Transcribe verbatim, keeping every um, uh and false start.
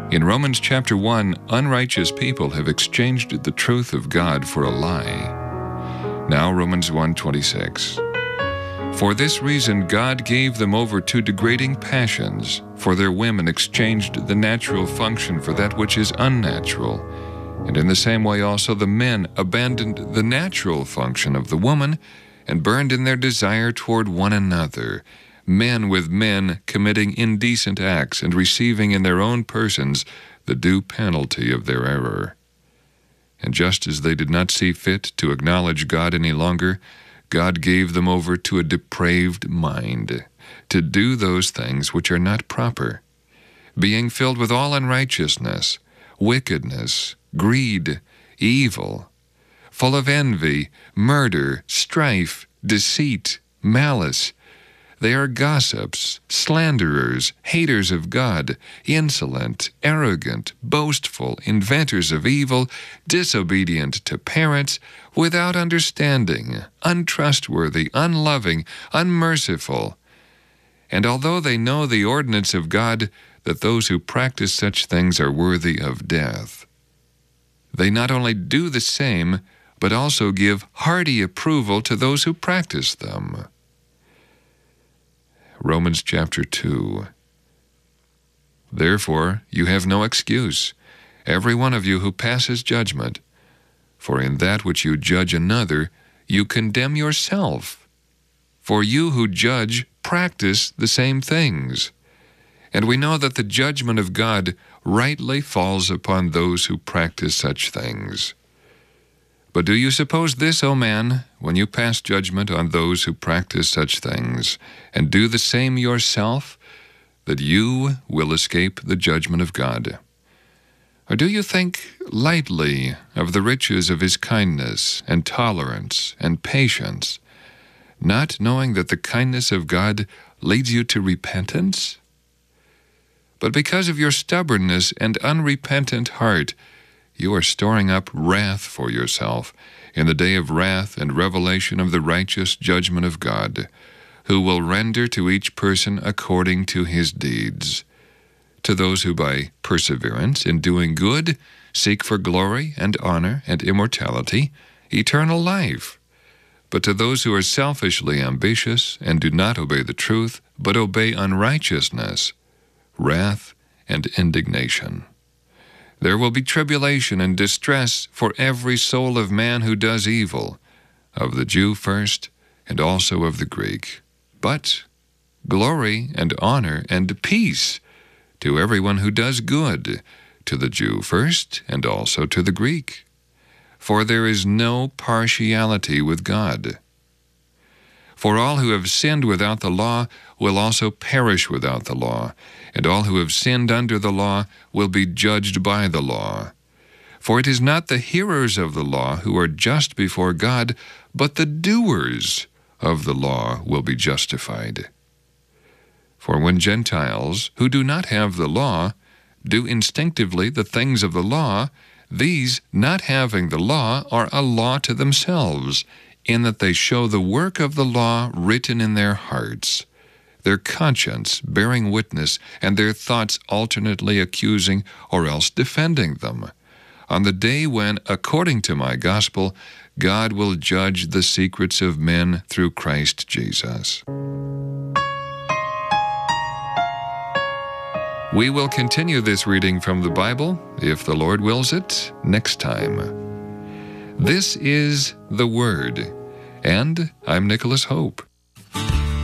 In Romans chapter one, unrighteous people have exchanged the truth of God for a lie. Now Romans one twenty-six. For this reason God gave them over to degrading passions, for their women exchanged the natural function for that which is unnatural. And in the same way also the men abandoned the natural function of the woman and burned in their desire toward one another, men with men committing indecent acts and receiving in their own persons the due penalty of their error. And just as they did not see fit to acknowledge God any longer, God gave them over to a depraved mind, to do those things which are not proper, being filled with all unrighteousness, wickedness, greed, evil, full of envy, murder, strife, deceit, malice. They are gossips, slanderers, haters of God, insolent, arrogant, boastful, inventors of evil, disobedient to parents, without understanding, untrustworthy, unloving, unmerciful. And although they know the ordinance of God, that those who practice such things are worthy of death, they not only do the same, but also give hearty approval to those who practice them. Romans chapter two. Therefore you have no excuse, every one of you who passes judgment. For in that which you judge another, you condemn yourself. For you who judge practice the same things. And we know that the judgment of God rightly falls upon those who practice such things. But do you suppose this, O man, when you pass judgment on those who practice such things, and do the same yourself, that you will escape the judgment of God? Or do you think lightly of the riches of his kindness and tolerance and patience, not knowing that the kindness of God leads you to repentance? But because of your stubbornness and unrepentant heart, you are storing up wrath for yourself in the day of wrath and revelation of the righteous judgment of God, who will render to each person according to his deeds. To those who by perseverance in doing good seek for glory and honor and immortality, eternal life. But to those who are selfishly ambitious and do not obey the truth, but obey unrighteousness, wrath and indignation. There will be tribulation and distress for every soul of man who does evil, of the Jew first, and also of the Greek. But glory and honor and peace to everyone who does good, to the Jew first, and also to the Greek. For there is no partiality with God. For all who have sinned without the law will also perish without the law, and all who have sinned under the law will be judged by the law. For it is not the hearers of the law who are just before God, but the doers of the law will be justified. For when Gentiles, who do not have the law, do instinctively the things of the law, these, not having the law, are a law to themselves, in that they show the work of the law written in their hearts, their conscience bearing witness, and their thoughts alternately accusing or else defending them, on the day when, according to my gospel, God will judge the secrets of men through Christ Jesus. We will continue this reading from the Bible, if the Lord wills it, next time. This is the Word, and I'm Nicholas Hope.